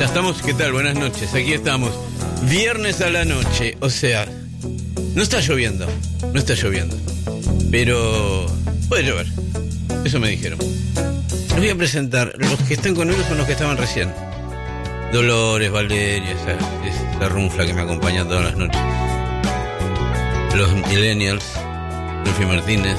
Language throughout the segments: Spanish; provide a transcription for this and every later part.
Ya estamos, ¿qué tal? Buenas noches, aquí estamos. Viernes a la noche, o sea, no está lloviendo, pero puede llover, eso me dijeron. Les voy a presentar, los que están conmigo son los que estaban recién. Dolores, Valeria, esa runfla que me acompaña todas las noches. Los Millennials, Luffy Martínez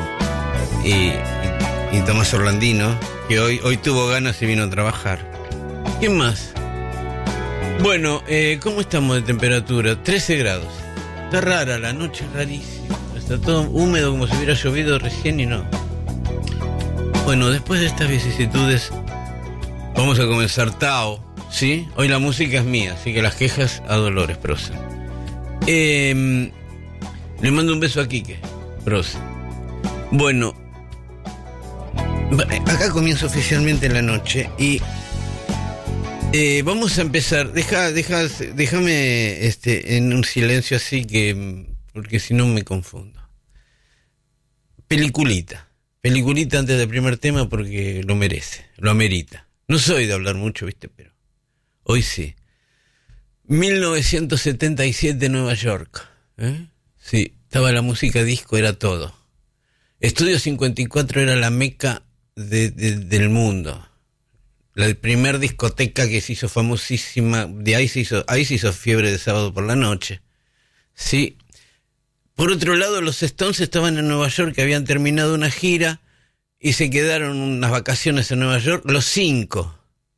y Tomás Orlandino, que hoy tuvo ganas y vino a trabajar. ¿Quién más? Bueno, ¿cómo estamos de temperatura? 13 grados. Está rara la noche, rarísima. Está todo húmedo como si hubiera llovido recién y no. Bueno, después de estas vicisitudes, vamos a comenzar Tao, ¿sí? Hoy la música es mía, así que las quejas a Dolores, prosa. Le mando un beso a Quique, prosa. Bueno, acá comienza oficialmente la noche y vamos a empezar. Déjame en un silencio así porque si no me confundo. Peliculita antes del primer tema porque lo merece, lo amerita. No soy de hablar mucho, ¿viste? Pero hoy sí. 1977, Nueva York. Sí, estaba la música disco, era todo. Estudio 54 era la meca del mundo. La primer discoteca que se hizo famosísima, ahí se hizo fiebre de sábado por la noche. Sí. Por otro lado, los Stones estaban en Nueva York, que habían terminado una gira y se quedaron unas vacaciones en Nueva York, los 5.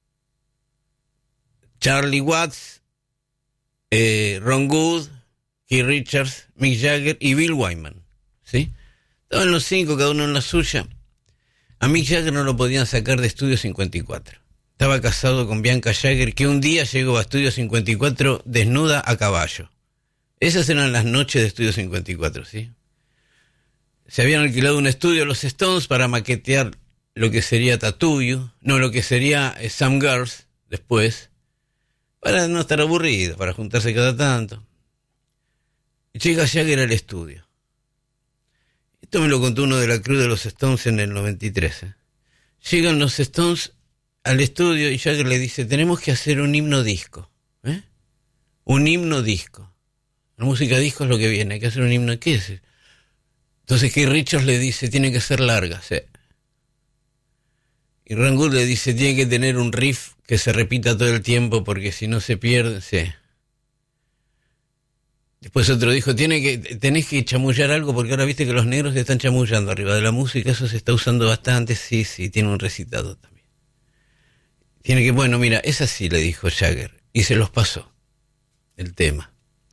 Charlie Watts, Ron Wood, Keith Richards, Mick Jagger y Bill Wyman. ¿Sí? Estaban los 5, cada uno en la suya. A Mick Jagger no lo podían sacar de Estudio 54. Estaba casado con Bianca Jagger, que un día llegó a Estudio 54 desnuda a caballo. Esas eran las noches de Estudio 54, ¿sí? Se habían alquilado un estudio los Stones para maquetear lo que sería Tattoo You, lo que sería Some Girls después, para no estar aburrido, para juntarse cada tanto. Y llega Jagger al estudio. Esto me lo contó uno de la crew de los Stones en el 93. Llegan los Stones al estudio y Jagger le dice, tenemos que hacer un himno disco. Un himno disco. La música disco es lo que viene, hay que hacer un himno. ¿Qué es? Entonces Keith Richards le dice, tiene que ser larga. ¿Sí? Y Ron Wood le dice, tiene que tener un riff que se repita todo el tiempo porque si no se pierde. ¿Sí? Después otro dijo, tenés que chamullar algo porque ahora viste que los negros se están chamullando arriba de la música, eso se está usando bastante. Sí, tiene un recitado también. Tiene que, bueno, mira, es así, le dijo Jagger, y se los pasó el tema.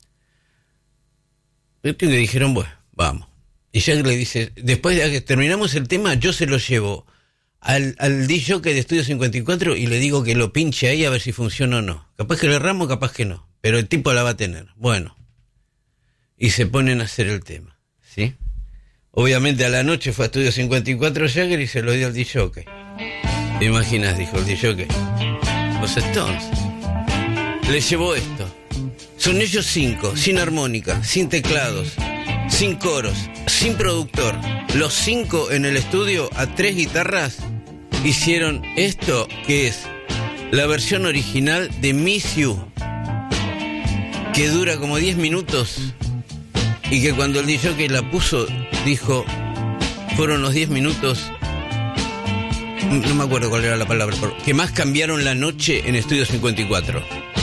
Y le dijeron, bueno, vamos. Y Jagger le dice, después de que terminamos el tema, yo se lo llevo al DJ de Estudio 54 y le digo que lo pinche ahí a ver si funciona o no. Capaz que le erramos, capaz que no, pero el tipo la va a tener. Bueno. Y se ponen a hacer el tema, ¿sí? Obviamente a la noche fue a Estudio 54 Jagger y se lo dio al DJ. ¿Te imaginas? Dijo el DJ. Los Stones. Les llevó esto. Son ellos 5, sin armónica, sin teclados, sin coros, sin productor. Los 5 en el estudio a 3 guitarras hicieron esto que es la versión original de Miss You, que dura como 10 minutos. Y que cuando el DJ la puso, dijo, fueron los 10 minutos, no me acuerdo cuál era la palabra, pero que más cambiaron la noche en Estudio 54.